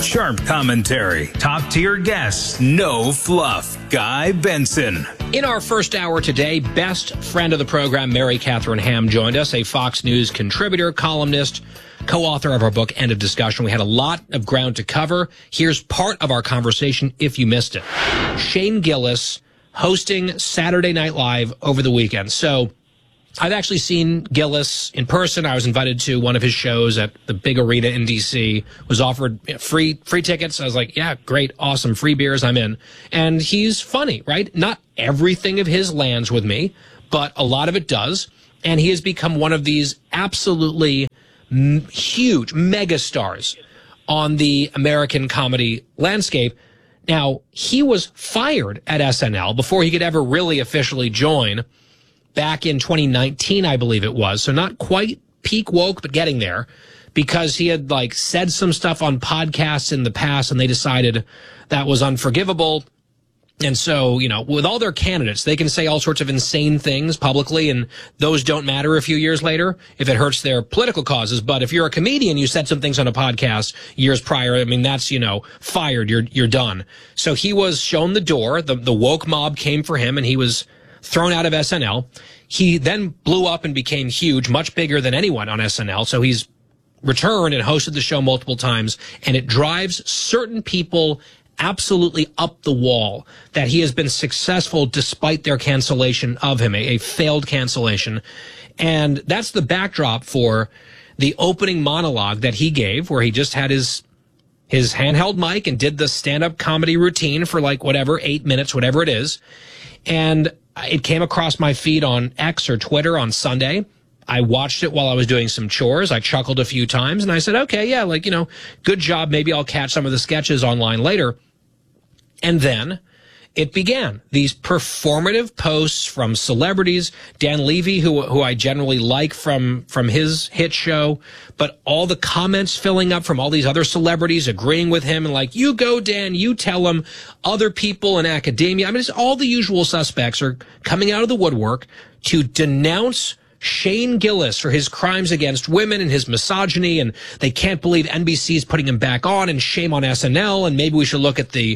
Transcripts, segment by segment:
Sharp commentary, top-tier guests, no fluff. Guy Benson. In our first hour today, best friend of the program, Mary Catherine Ham, joined us, a Fox News contributor, columnist, co-author of our book, End of Discussion. We had a lot of ground to cover. Here's part of our conversation if you missed it. Shane Gillis hosting Saturday Night Live over the weekend. So I've actually seen Gillis in person. I was invited to one of his shows at the big arena in D.C., was offered free tickets. I was like, yeah, great, awesome, free beers, I'm in. And he's funny, right? Not everything of his lands with me, but a lot of it does. And he has become one of these absolutely huge megastars on the American comedy landscape. Now, he was fired at SNL before he could ever really officially join back in 2019, I believe it was. So not quite peak woke, but getting there, because he had said some stuff on podcasts in the past and they decided that was unforgivable. And so, with all their candidates, they can say all sorts of insane things publicly, and those don't matter a few years later if it hurts their political causes. But if you're a comedian, you said some things on a podcast years prior, I mean, that's, fired, you're done. So he was shown the door, the woke mob came for him, and he was thrown out of SNL. He then blew up and became huge, much bigger than anyone on SNL. So he's returned and hosted the show multiple times, and it drives certain people absolutely up the wall that he has been successful despite their cancellation of him, a failed cancellation. And that's the backdrop for the opening monologue that he gave, where he just had his handheld mic and did the stand-up comedy routine for 8 minutes, whatever it is. And it came across my feed on X or Twitter on Sunday. I watched it while I was doing some chores. I chuckled a few times, and I said, okay, yeah, good job. Maybe I'll catch some of the sketches online later. And then it began. These performative posts from celebrities, Dan Levy, who I generally like from his hit show, but all the comments filling up from all these other celebrities agreeing with him and you go, Dan, you tell him, other people in academia. I mean, it's all the usual suspects are coming out of the woodwork to denounce Shane Gillis for his crimes against women and his misogyny, and they can't believe NBC's putting him back on, and shame on SNL, and maybe we should look at the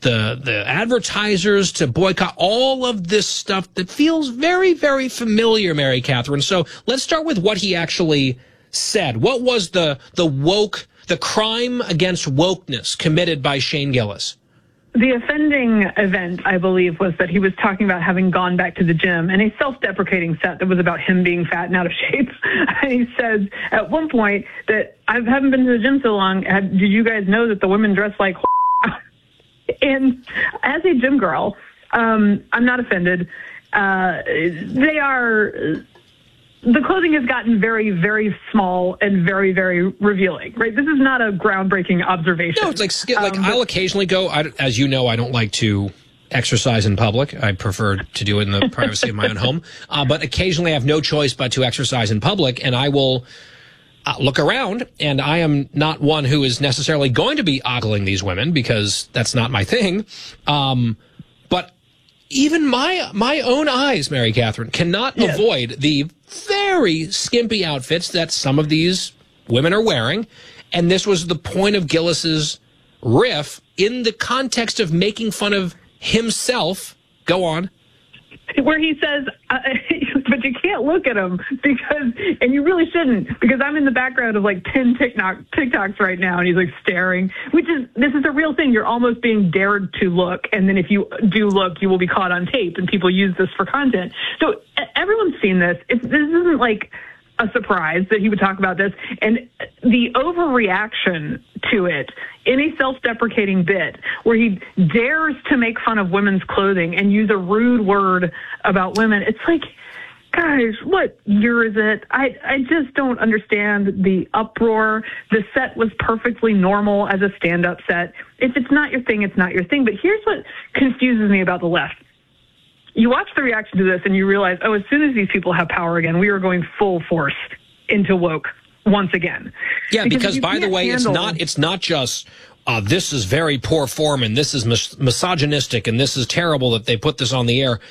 advertisers to boycott all of this stuff that feels very, very familiar, Mary Catherine. So let's start with what he actually said. What was the crime against wokeness committed by Shane Gillis? The offending event, I believe, was that he was talking about having gone back to the gym and a self-deprecating set that was about him being fat and out of shape. And he says at one point that I haven't been to the gym so long. Did you guys know that the women dress like And as a gym girl, I'm not offended. The clothing has gotten very, very small and very, very revealing, right? This is not a groundbreaking observation. No, it's I'll occasionally go, as you know, I don't like to exercise in public. I prefer to do it in the privacy of my own home. But occasionally I have no choice but to exercise in public, and I will look around, and I am not one who is necessarily going to be ogling these women because that's not my thing. But even my own eyes, Mary Catherine, cannot avoid the very skimpy outfits that some of these women are wearing. And this was the point of Gillis's riff in the context of making fun of himself. Go on. Where he says, but you can't look at him and you really shouldn't, because I'm in the background of 10 TikToks right now, and he's staring, this is a real thing. You're almost being dared to look. And then if you do look, you will be caught on tape, and people use this for content. So everyone's seen this. This isn't a surprise that he would talk about this. And the overreaction to it in a self-deprecating bit where he dares to make fun of women's clothing and use a rude word about women, it's guys, what year is it? I just don't understand the uproar. The set was perfectly normal as a stand-up set. If it's not your thing, it's not your thing. But here's what confuses me about the left. You watch the reaction to this and you realize, as soon as these people have power again, we are going full force into woke once again. Yeah, because by the way, it's not just this is very poor form and this is misogynistic and this is terrible that they put this on the air.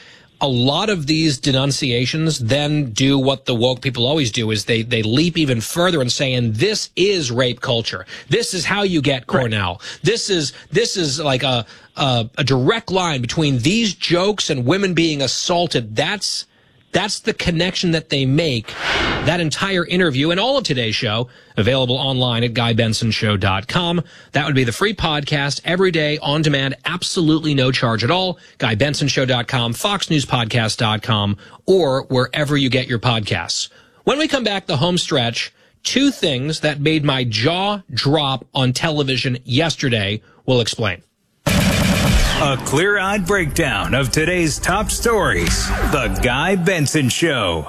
a lot of these denunciations then do what the woke people always do, is they leap even further and say, and this is rape culture. This is how you get Cornell. This is like a direct line between these jokes and women being assaulted. That's the connection that they make. That entire interview and all of today's show available online at GuyBensonShow.com. That would be the free podcast every day on demand, absolutely no charge at all. GuyBensonShow.com, FoxNewsPodcast.com, or wherever you get your podcasts. When we come back, the home stretch, two things that made my jaw drop on television yesterday. We'll explain. A clear-eyed breakdown of today's top stories. The Guy Benson Show.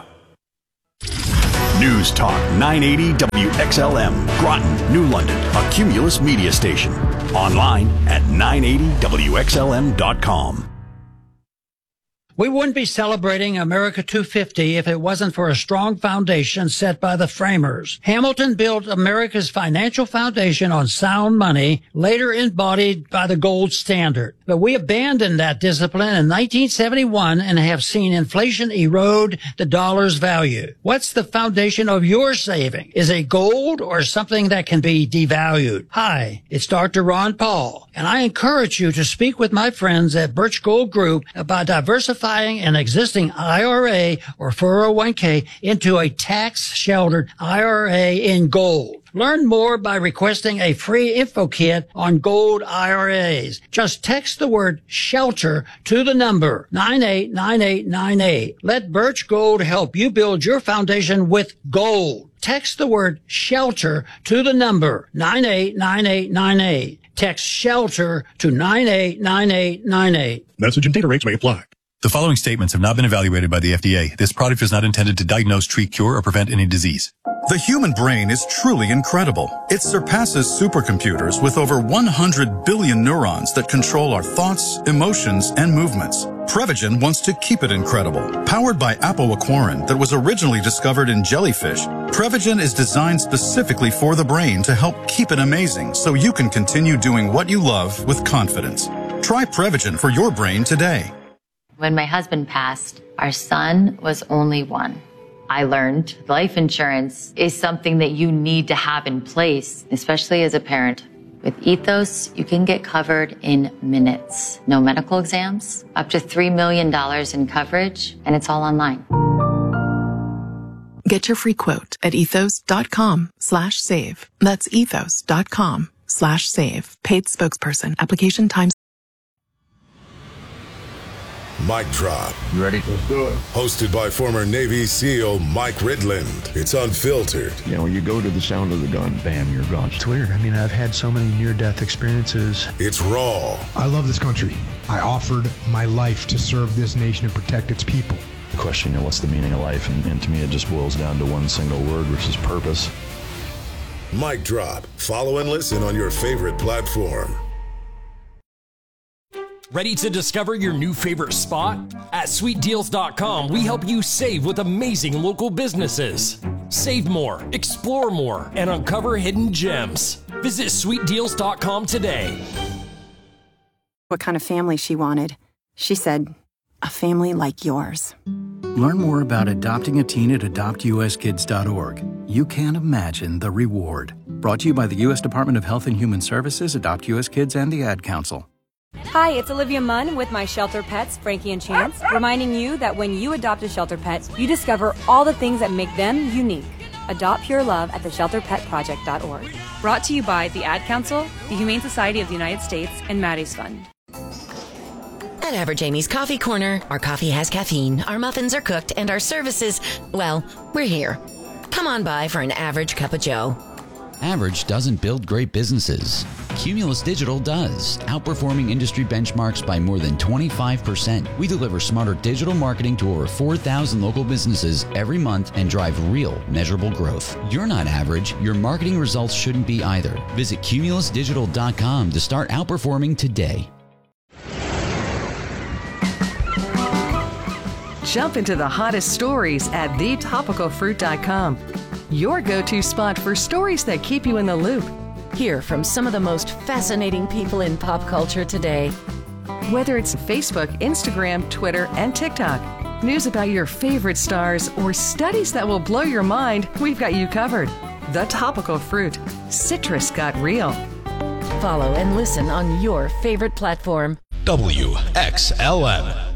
News Talk 980 WXLM, Groton, New London, a Cumulus media station. Online at 980WXLM.com. We wouldn't be celebrating America 250 if it wasn't for a strong foundation set by the framers. Hamilton built America's financial foundation on sound money, later embodied by the gold standard. But we abandoned that discipline in 1971 and have seen inflation erode the dollar's value. What's the foundation of your saving? Is it gold or something that can be devalued? Hi, it's Dr. Ron Paul, and I encourage you to speak with my friends at Birch Gold Group about diversifying an existing IRA or 401k into a tax-sheltered IRA in gold. Learn more by requesting a free info kit on gold IRAs. Just text the word shelter to the number 989898. Let Birch Gold help you build your foundation with gold. Text the word shelter to the number 989898. Text shelter to 989898. Message and data rates may apply. The following statements have not been evaluated by the FDA. This product is not intended to diagnose, treat, cure, or prevent any disease. The human brain is truly incredible. It surpasses supercomputers with over 100 billion neurons that control our thoughts, emotions, and movements. Prevagen wants to keep it incredible. Powered by apoaquarin that was originally discovered in jellyfish, Prevagen is designed specifically for the brain to help keep it amazing so you can continue doing what you love with confidence. Try Prevagen for your brain today. When my husband passed, our son was only one. I learned life insurance is something that you need to have in place, especially as a parent. With Ethos, you can get covered in minutes. No medical exams, up to $3 million in coverage, and it's all online. Get your free quote at ethos.com/save. That's ethos.com/save. Paid spokesperson. Application times. Mic Drop. You ready? Let's do it. Hosted by former Navy SEAL Mike Ridland. It's unfiltered. You know, you go to the sound of the gun, bam, you're gone. It's weird. I mean, I've had so many near-death experiences. It's raw. I love this country. I offered my life to serve this nation and protect its people. The question, you know, what's the meaning of life? And to me, it just boils down to one single word, which is purpose. Mic Drop. Follow and listen on your favorite platform. Ready to discover your new favorite spot? At SweetDeals.com, we help you save with amazing local businesses. Save more, explore more, and uncover hidden gems. Visit SweetDeals.com today. What kind of family she wanted. She said, a family like yours. Learn more about adopting a teen at AdoptUSKids.org. You can't imagine the reward. Brought to you by the U.S. Department of Health and Human Services, Adopt U.S. Kids, and the Ad Council. Hi, it's Olivia Munn with my shelter pets, Frankie and Chance, reminding you that when you adopt a shelter pet, you discover all the things that make them unique. Adopt pure love at theshelterpetproject.org. Brought to you by the Ad Council, the Humane Society of the United States, and Maddie's Fund. At Average Amy's Coffee Corner, our coffee has caffeine, our muffins are cooked, and our services, well, we're here. Come on by for an average cup of joe. Average doesn't build great businesses. Cumulus Digital does, outperforming industry benchmarks by more than 25%. We deliver smarter digital marketing to over 4,000 local businesses every month and drive real, measurable growth. You're not average. Your marketing results shouldn't be either. Visit cumulusdigital.com to start outperforming today. Jump into the hottest stories at thetopicalfruit.com. Your go-to spot for stories that keep you in the loop. Hear from some of the most fascinating people in pop culture today. Whether it's Facebook, Instagram, Twitter, and TikTok, news about your favorite stars, or studies that will blow your mind, we've got you covered. The Topical Fruit. Citrus got real. Follow and listen on your favorite platform. WXLM.